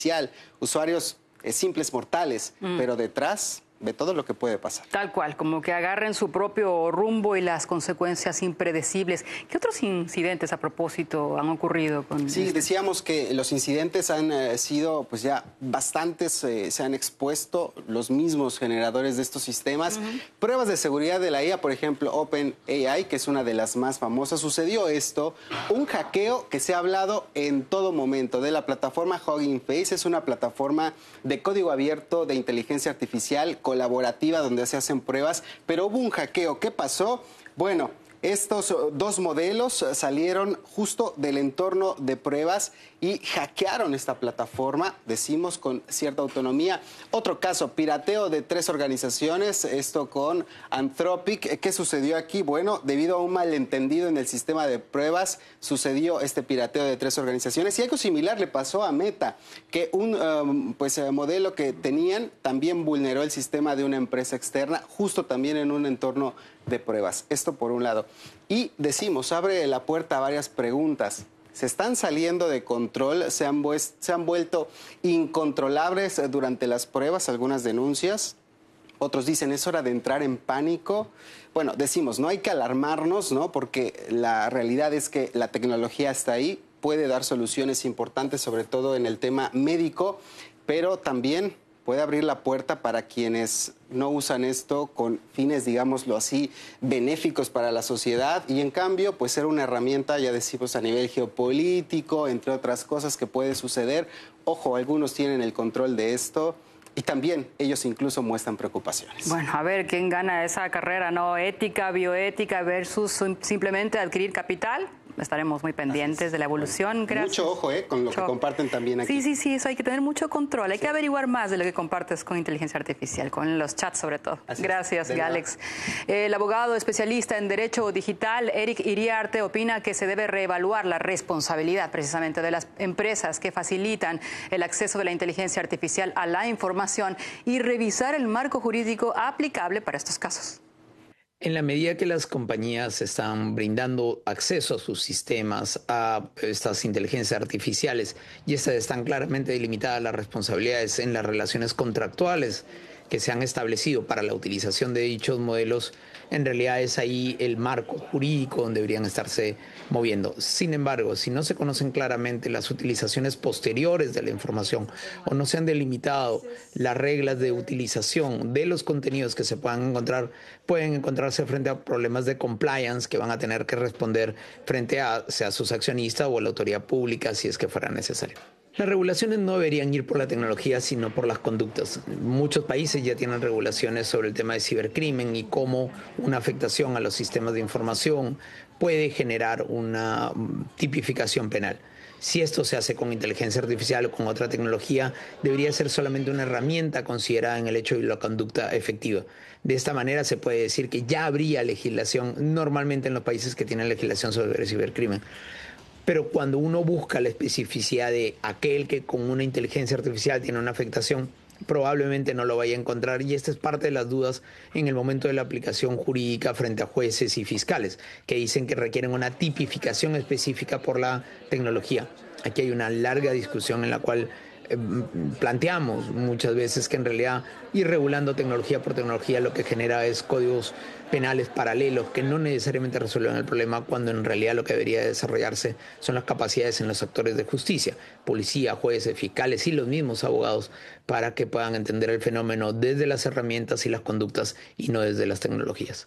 usuarios simples mortales, pero detrás de todo lo que puede pasar. Tal cual, como que agarren su propio rumbo y las consecuencias impredecibles. ¿Qué otros incidentes a propósito han ocurrido con esto? Decíamos que los incidentes han sido, pues ya bastantes, se han expuesto los mismos generadores de estos sistemas. Pruebas de seguridad de la IA, por ejemplo, OpenAI, que es una de las más famosas, sucedió esto, un hackeo que se ha hablado en todo momento de la plataforma Hugging Face. Es una plataforma de código abierto de inteligencia artificial colaborativa donde se hacen pruebas, pero hubo un hackeo. ¿Qué pasó? Bueno, estos dos modelos salieron justo del entorno de pruebas y hackearon esta plataforma, decimos con cierta autonomía. Otro caso, pirateo de 3 organizaciones, esto con Anthropic. ¿Qué sucedió aquí? Bueno, debido a un malentendido en el sistema de pruebas, sucedió este pirateo de 3 organizaciones. Y algo similar le pasó a Meta, que un modelo que tenían también vulneró el sistema de una empresa externa, justo también en un entorno de pruebas. Esto por un lado. Y decimos, abre la puerta a varias preguntas. Se están saliendo de control, se han vuelto incontrolables durante las pruebas, algunas denuncias. Otros dicen, es hora de entrar en pánico. Bueno, decimos, no hay que alarmarnos, ¿no? Porque la realidad es que la tecnología está ahí, puede dar soluciones importantes, sobre todo en el tema médico, pero también puede abrir la puerta para quienes no usan esto con fines, digámoslo así, benéficos para la sociedad y en cambio, pues ser una herramienta, ya decimos, a nivel geopolítico, entre otras cosas que puede suceder. Ojo, algunos tienen el control de esto y también ellos incluso muestran preocupaciones. Bueno, a ver quién gana esa carrera, ¿no? Ética, bioética versus simplemente adquirir capital. Estaremos muy pendientes de la evolución. Gracias. Mucho ojo, con lo que comparten también aquí. Sí, eso hay que tener mucho control. Hay que averiguar más de lo que compartes con inteligencia artificial, con los chats sobre todo. Gracias, Alex. El abogado especialista en Derecho Digital, Eric Iriarte, opina que se debe reevaluar la responsabilidad precisamente de las empresas que facilitan el acceso de la inteligencia artificial a la información y revisar el marco jurídico aplicable para estos casos. En la medida que las compañías están brindando acceso a sus sistemas, a estas inteligencias artificiales, y estas están claramente delimitadas las responsabilidades en las relaciones contractuales que se han establecido para la utilización de dichos modelos, en realidad es ahí el marco jurídico donde deberían estarse moviendo. Sin embargo, si no se conocen claramente las utilizaciones posteriores de la información o no se han delimitado las reglas de utilización de los contenidos que se puedan encontrar, pueden encontrarse frente a problemas de compliance que van a tener que responder frente a sea sus accionistas o a la autoridad pública si es que fuera necesario. Las regulaciones no deberían ir por la tecnología, sino por las conductas. Muchos países ya tienen regulaciones sobre el tema de cibercrimen y cómo una afectación a los sistemas de información puede generar una tipificación penal. Si esto se hace con inteligencia artificial o con otra tecnología, debería ser solamente una herramienta considerada en el hecho de la conducta efectiva. De esta manera se puede decir que ya habría legislación normalmente en los países que tienen legislación sobre cibercrimen. Pero cuando uno busca la especificidad de aquel que con una inteligencia artificial tiene una afectación, probablemente no lo vaya a encontrar, y esta es parte de las dudas en el momento de la aplicación jurídica frente a jueces y fiscales, que dicen que requieren una tipificación específica por la tecnología. Aquí hay una larga discusión en la cual planteamos muchas veces que en realidad ir regulando tecnología por tecnología lo que genera es códigos penales paralelos que no necesariamente resuelven el problema, cuando en realidad lo que debería desarrollarse son las capacidades en los actores de justicia, policía, jueces, fiscales y los mismos abogados, para que puedan entender el fenómeno desde las herramientas y las conductas y no desde las tecnologías.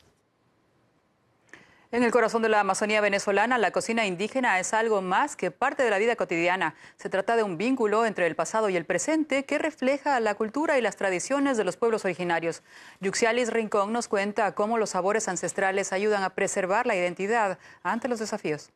En el corazón de la Amazonía venezolana, la cocina indígena es algo más que parte de la vida cotidiana. Se trata de un vínculo entre el pasado y el presente que refleja la cultura y las tradiciones de los pueblos originarios. Yuxialis Rincón nos cuenta cómo los sabores ancestrales ayudan a preservar la identidad ante los desafíos.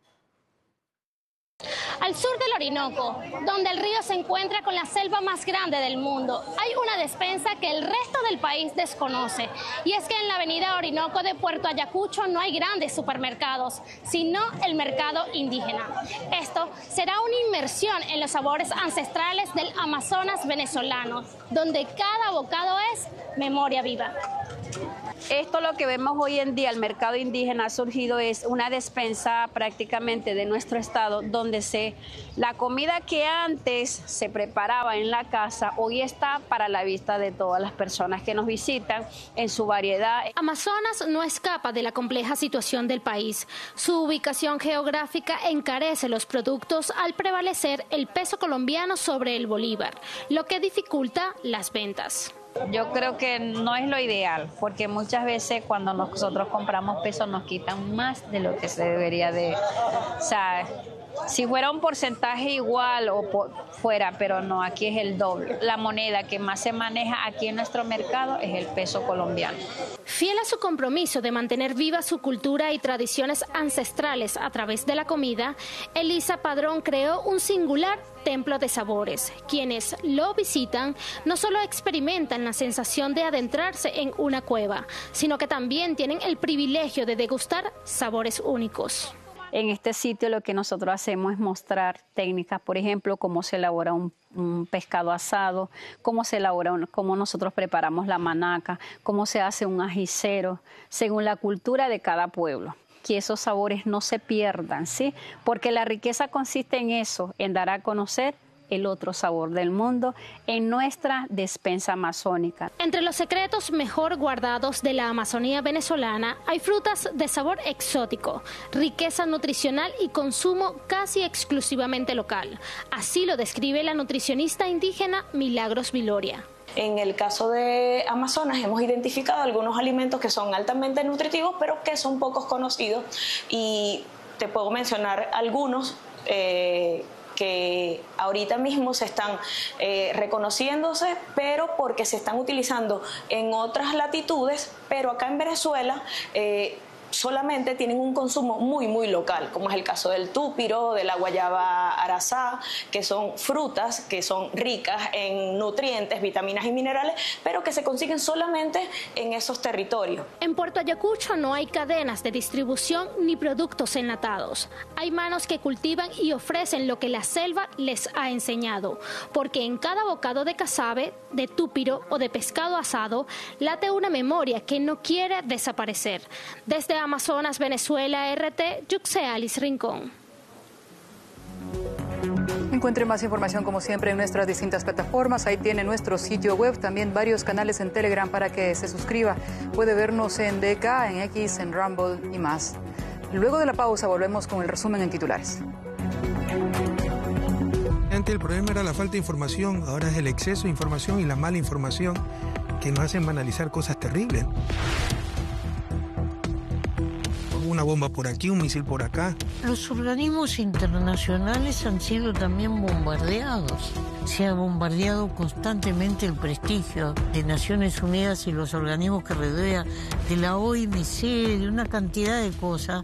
Al sur del Orinoco, donde el río se encuentra con la selva más grande del mundo, hay una despensa que el resto del país desconoce. Y es que en la avenida Orinoco de Puerto Ayacucho no hay grandes supermercados, sino el mercado indígena. Esto será una inmersión en los sabores ancestrales del Amazonas venezolano, donde cada bocado es memoria viva. Esto lo que vemos hoy en día, el mercado indígena ha surgido, es una despensa prácticamente de nuestro estado, donde la comida que antes se preparaba en la casa, hoy está para la vista de todas las personas que nos visitan en su variedad. Amazonas no escapa de la compleja situación del país. Su ubicación geográfica encarece los productos al prevalecer el peso colombiano sobre el bolívar, lo que dificulta las ventas. Yo creo que no es lo ideal, porque muchas veces cuando nosotros compramos pesos nos quitan más de lo que se debería de... O sea, si fuera un porcentaje igual o fuera, pero no, aquí es el doble. La moneda que más se maneja aquí en nuestro mercado es el peso colombiano. Fiel a su compromiso de mantener viva su cultura y tradiciones ancestrales a través de la comida, Elisa Padrón creó un singular templo de sabores. Quienes lo visitan no solo experimentan la sensación de adentrarse en una cueva, sino que también tienen el privilegio de degustar sabores únicos. En este sitio lo que nosotros hacemos es mostrar técnicas, por ejemplo, cómo se elabora un pescado asado, cómo nosotros preparamos la manaca, cómo se hace un ajicero, según la cultura de cada pueblo. Que esos sabores no se pierdan, ¿sí? Porque la riqueza consiste en eso, en dar a conocer el otro sabor del mundo en nuestra despensa amazónica. Entre los secretos mejor guardados de la Amazonía venezolana hay frutas de sabor exótico, riqueza nutricional y consumo casi exclusivamente local. Así lo describe la nutricionista indígena Milagros Viloria. En el caso de Amazonas hemos identificado algunos alimentos que son altamente nutritivos, pero que son pocos conocidos, y te puedo mencionar algunos que ahorita mismo se están reconociéndose, pero porque se están utilizando en otras latitudes, pero acá en Venezuela solamente tienen un consumo muy, muy local, como es el caso del túpiro, de la guayaba arazá, que son frutas que son ricas en nutrientes, vitaminas y minerales, pero que se consiguen solamente en esos territorios. En Puerto Ayacucho no hay cadenas de distribución ni productos enlatados. Hay manos que cultivan y ofrecen lo que la selva les ha enseñado, porque en cada bocado de casabe, de túpiro o de pescado asado, late una memoria que no quiere desaparecer. Desde Amazonas, Venezuela, RT, Yuxealis Rincón. Encuentre más información como siempre en nuestras distintas plataformas. Ahí tiene nuestro sitio web, también varios canales en Telegram para que se suscriba. Puede vernos en DK, en X, en Rumble y más. Luego de la pausa volvemos con el resumen en titulares. Antes el problema era la falta de información, ahora es el exceso de información y la mala información que nos hacen banalizar cosas terribles. Una bomba por aquí, un misil por acá. Los organismos internacionales han sido también bombardeados. Se ha bombardeado constantemente el prestigio de Naciones Unidas y los organismos que rodean, de la OMC, de una cantidad de cosas.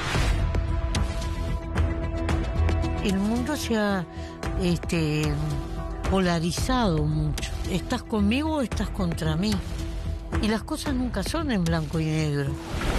El mundo se ha polarizado mucho. ¿Estás conmigo o estás contra mí? Y las cosas nunca son en blanco y negro.